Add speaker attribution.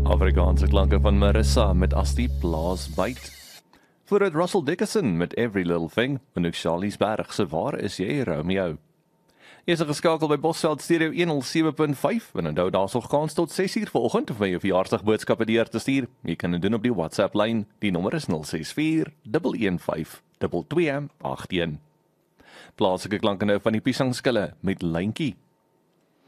Speaker 1: Afrikaanse klanke van Marissa met As die Plaas Byt. Vooruit Russell Dickerson met Every Little Thing, en ook Charlies Berg se Waar is jy, Romeo? Jy is geskakel by Bosveld Stereo 107.5, en onthou daar is nog kans tot 6uur vanoggend om jou verjaarsdagboodskappe deur te stuur. Jy kan dit doen op die WhatsApp-lyn, die nommer is 064 115 2281. Plaaslike klanke nou van die Piesangskille met Lyntjie.